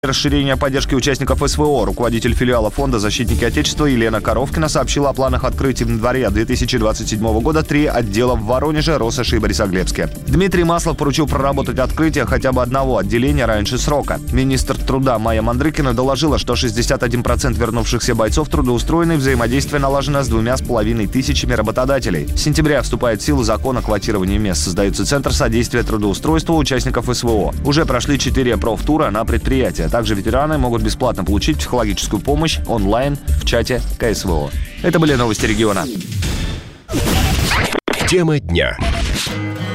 Расширение поддержки участников СВО. Руководитель филиала фонда «Защитники Отечества» Елена Коровкина сообщила о планах открытия в январе 2027 года 3 отдела в Воронеже, Россоши и Борисоглебске. Дмитрий Маслов поручил проработать открытие хотя бы одного отделения раньше срока. Министр труда Майя Мандрыкина доложила, что 61% вернувшихся бойцов трудоустроены, взаимодействие налажено с 2500 работодателей. С сентября вступает в силу закон о квотировании мест. Создается Центр содействия трудоустройству участников СВО. Уже прошли 4 профтура на предприятия. Также ветераны могут бесплатно получить психологическую помощь онлайн в чате КСВО. Это были новости региона. Тема дня.